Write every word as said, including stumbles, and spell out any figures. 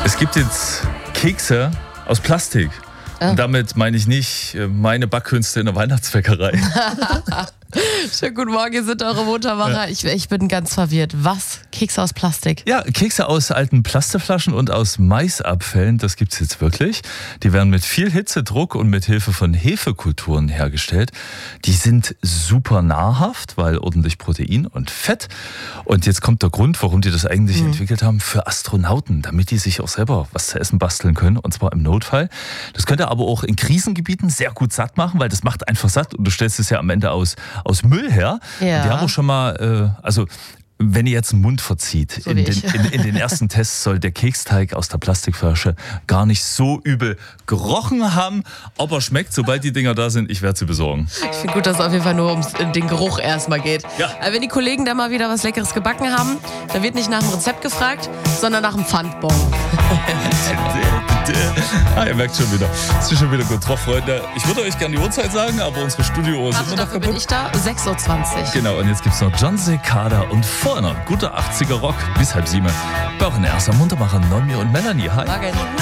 Es gibt jetzt Kekse aus Plastik. Ah. Und damit meine ich nicht meine Backkünste in der Weihnachtsbäckerei. Schönen guten Morgen, hier sind eure Muntermacher. Ich, ich bin ganz verwirrt. Was? Kekse aus Plastik? Ja, Kekse aus alten Plastikflaschen und aus Maisabfällen, das gibt's jetzt wirklich. Die werden mit viel Hitzedruck und mit Hilfe von Hefekulturen hergestellt. Die sind super nahrhaft, weil ordentlich Protein und Fett. Und jetzt kommt der Grund, warum die das eigentlich mhm. entwickelt haben, für Astronauten, damit die sich auch selber was zu essen basteln können, und zwar im Notfall. Das könnte aber auch in Krisengebieten sehr gut satt machen, weil das macht einfach satt und du stellst es ja am Ende aus, aus Müll her. Ja. Die haben auch schon mal, äh, also wenn ihr jetzt den Mund verzieht, so in, den, in, in den ersten Tests soll der Keksteig aus der Plastikflasche gar nicht so übel gerochen haben, aber schmeckt, sobald die Dinger da sind, ich werde sie besorgen. Ich finde gut, dass es auf jeden Fall nur um den Geruch erstmal geht. Ja. Wenn die Kollegen da mal wieder was Leckeres gebacken haben, da wird nicht nach dem Rezept gefragt, sondern nach dem Pfandbon. Ah, ihr merkt schon wieder. Es ist schon wieder gut drauf, Freunde. Ich würde euch gerne die Uhrzeit sagen, aber unsere Studio ist Also immer noch dafür kaputt. bin ich da, sechs Uhr zwanzig. Genau, und jetzt gibt's noch John Cicada und vorne guter achtziger Rock bis halb sieben. Bei auch in der ersten Muntermacher Noemi und Melanie. Hi. Morgen.